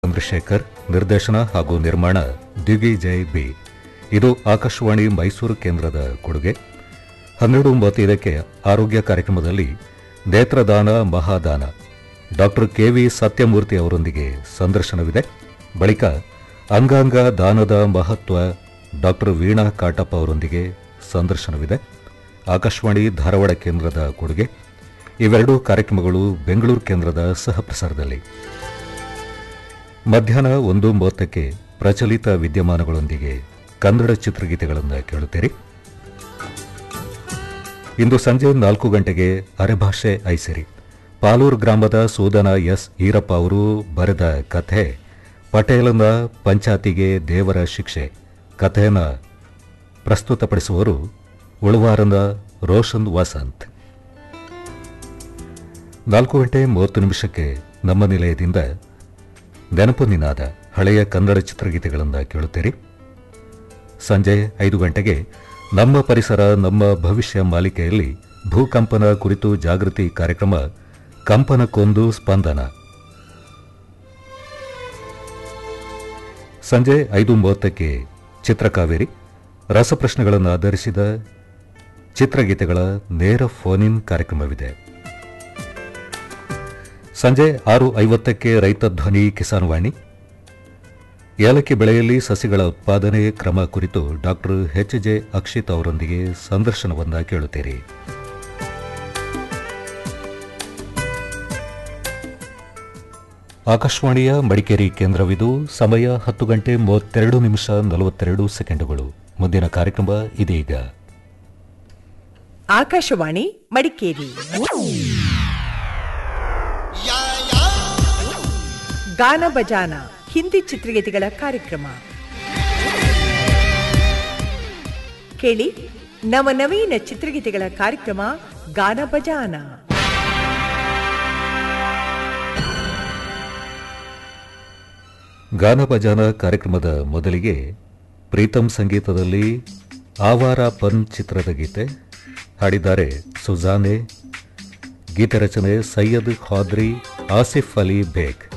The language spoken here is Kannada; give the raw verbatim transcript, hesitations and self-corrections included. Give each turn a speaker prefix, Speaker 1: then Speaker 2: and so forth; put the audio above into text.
Speaker 1: ಚಂದ್ರಶೇಖರ್, ನಿರ್ದೇಶನ ಹಾಗೂ ನಿರ್ಮಾಣ ದಿಗ್ವಿಜಯ್ ಬಿ. ಇದು ಆಕಾಶವಾಣಿ ಮೈಸೂರು ಕೇಂದ್ರದ ಕೊಡುಗೆ. ಹನ್ನೆರಡು ಮೂವತ್ತೈದಕ್ಕೆ ಆರೋಗ್ಯ ಕಾರ್ಯಕ್ರಮದಲ್ಲಿ ನೇತ್ರದಾನ ಮಹಾದಾನ ಡಾಕ್ಟರ್ ಕೆವಿ ಸತ್ಯಮೂರ್ತಿ ಅವರೊಂದಿಗೆ ಸಂದರ್ಶನವಿದೆ. ಬಳಿಕ ಅಂಗಾಂಗ ದಾನದ ಮಹತ್ವ ಡಾಕ್ಟರ್ ವೀಣಾ ಕಾಟಪ್ಪ ಅವರೊಂದಿಗೆ ಸಂದರ್ಶನವಿದೆ. ಆಕಾಶವಾಣಿ ಧಾರವಾಡ ಕೇಂದ್ರದ ಕೊಡುಗೆ. ಇವೆರಡೂ ಕಾರ್ಯಕ್ರಮಗಳು ಬೆಂಗಳೂರು ಕೇಂದ್ರದ ಸಹಪ್ರಸಾರದಲ್ಲಿ. ಮಧ್ಯಾಹ್ನ ಒಂದು ಮೂವತ್ತಕ್ಕೆ ಪ್ರಚಲಿತ ವಿದ್ಯಮಾನಗಳೊಂದಿಗೆ ಕನ್ನಡ ಚಿತ್ರಗೀತೆಗಳನ್ನು ಕೇಳುತ್ತೀರಿ. ಇಂದು ಸಂಜೆ ನಾಲ್ಕು ಗಂಟೆಗೆ ಅರೆಭಾಷೆ ಐಸಿರಿ. ಪಾಲೂರು ಗ್ರಾಮದ ಸೂದನ ಎಸ್ ಈರಪ್ಪ ಅವರು ಬರೆದ ಕಥೆ ಪಟೇಲನ ಪಂಚಾತಿಗೆ ದೇವರ ಶಿಕ್ಷೆ. ಕಥೆಯನ್ನು ಪ್ರಸ್ತುತಪಡಿಸುವರು ಉಳುವಾರನ ರೋಷನ್ ವಸಂತ್. ನಾಲ್ಕು ಗಂಟೆ ಮೂವತ್ತು ನಿಮಿಷಕ್ಕೆ ನಮ್ಮ ನಿಲಯದಿಂದ ನೆನಪು ನಿನಾದ ಹಳೆಯ ಕನ್ನಡ ಚಿತ್ರಗೀತೆಗಳನ್ನು ಕೇಳುತ್ತೀರಿ. ಸಂಜೆ ಐದು ಗಂಟೆಗೆ ನಮ್ಮ ಪರಿಸರ ನಮ್ಮ ಭವಿಷ್ಯ ಮಾಲಿಕೆಯಲ್ಲಿ ಭೂಕಂಪನ ಕುರಿತು ಜಾಗೃತಿ ಕಾರ್ಯಕ್ರಮ ಕಂಪನಕ್ಕೊಂದು ಸ್ಪಂದನ. ಸಂಜೆ ಐದು ಮೂವತ್ತಕ್ಕೆ ಚಿತ್ರಕಾವೇರಿ ರಸಪ್ರಶ್ನೆಗಳನ್ನು ಆಧರಿಸಿದ ಚಿತ್ರಗೀತೆಗಳ ನೇರ ಫೋನ್ ಇನ್ ಕಾರ್ಯಕ್ರಮವಿದೆ. ಸಂಜೆ ಆರು ಐವತ್ತಕ್ಕೆ ರೈತ ಧ್ವನಿ ಕಿಸಾನ್ ವಾಣಿ ಏಲಕ್ಕಿ ಬೆಳೆಯಲ್ಲಿ ಸಸಿಗಳ ಉತ್ಪಾದನೆ ಕ್ರಮ ಕುರಿತು ಡಾಕ್ಟರ್ ಎಚ್ ಜೆ ಅಕ್ಷಿತ್ ಅವರೊಂದಿಗೆ ಸಂದರ್ಶನವನ್ನು ಕೇಳುತ್ತೀರಿ. ಆಕಾಶವಾಣಿಯ ಮಡಿಕೇರಿ ಕೇಂದ್ರವಿದು. ಸಮಯ ಹತ್ತು ಗಂಟೆ ಮೂವತ್ತೆರಡು ನಿಮಿಷ ನಲವತ್ತೆರಡು ಸೆಕೆಂಡುಗಳು. ಮುಂದಿನ ಕಾರ್ಯಕ್ರಮ ಇದೀಗ.
Speaker 2: ಆಕಾಶವಾಣಿ ಮಡಿಕೇರಿ ಗಾನ ಬಜಾನ ಹಿಂದಿ ಚಿತ್ರಗೀತೆಗಳ ಕಾರ್ಯಕ್ರಮ ಕೇಳಿ. ನವನವೀನ ಚಿತ್ರಗೀತೆಗಳ ಕಾರ್ಯಕ್ರಮ ಗಾನ ಬಜಾನ.
Speaker 1: ಗಾನ ಬಜಾನ ಕಾರ್ಯಕ್ರಮದ ಮೊದಲಿಗೆ ಪ್ರೀತಂ ಸಂಗೀತದಲ್ಲಿ ಆವಾರ ಪನ್ ಚಿತ್ರದ ಗೀತೆ ಹಾಡಿದ್ದಾರೆ ಸುಜಾನೆ. ಗೀತೆ ರಚನೆ ಸೈಯದ್ ಖಾದ್ರಿ, ಆಸಿಫ್ ಅಲಿ ಬೇಗ್.